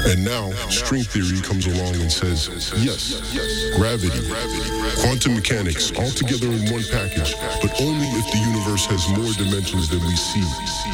And now, string theory comes along and says, yes, gravity, quantum mechanics, all together in one package, but only if the universe has more dimensions than we see.